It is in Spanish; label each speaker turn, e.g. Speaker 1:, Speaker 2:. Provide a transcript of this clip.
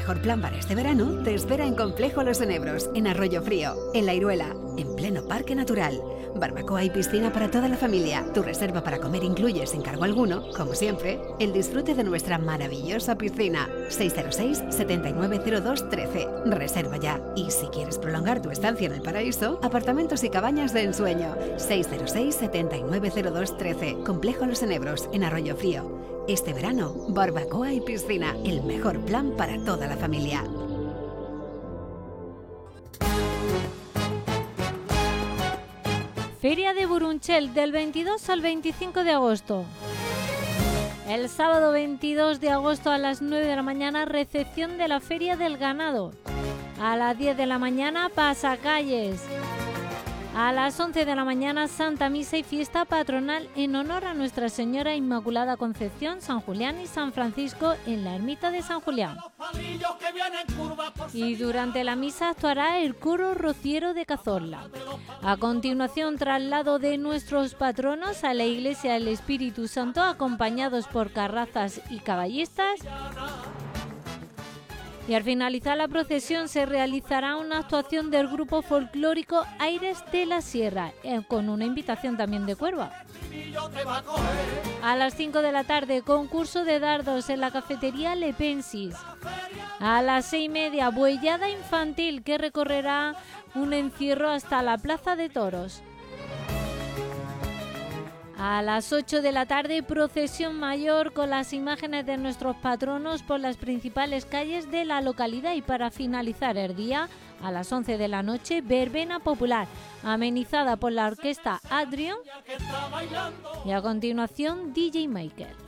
Speaker 1: mejor plan para este verano te espera en Complejo Los Enebros, en Arroyo Frío, en La Iruela, en pleno Parque Natural. Barbacoa y piscina para toda la familia. Tu reserva para comer incluye, sin cargo alguno, como siempre, el disfrute de nuestra maravillosa piscina. 606 7902 13. Reserva ya. Y si quieres prolongar tu estancia en el paraíso, apartamentos y cabañas de ensueño. 606 7902 13. Complejo Los Enebros, en Arroyo Frío. Este verano, barbacoa y piscina, el mejor plan para toda la familia.
Speaker 2: Feria de Burunchel del 22 al 25 de agosto. El sábado 22 de agosto a las 9 de la mañana, recepción de la Feria del Ganado. A las 10 de la mañana, pasacalles. A las 11 de la mañana, Santa Misa y fiesta patronal en honor a Nuestra Señora Inmaculada Concepción, San Julián y San Francisco en la ermita de San Julián. Y durante la misa actuará el coro rociero de Cazorla. A continuación, traslado de nuestros patronos a la Iglesia del Espíritu Santo, acompañados por carrazas y caballistas. Y al finalizar la procesión se realizará una actuación del grupo folclórico Aires de la Sierra, con una invitación también de Cuerva. A las 5 de la tarde, concurso de dardos en la cafetería Lepensis. A las 6:30, buellada infantil que recorrerá un encierro hasta la Plaza de Toros. A las 8 de la tarde, procesión mayor con las imágenes de nuestros patronos por las principales calles de la localidad, y para finalizar el día, a las 11 de la noche, verbena popular, amenizada por la orquesta Adrian, y a continuación DJ Michael.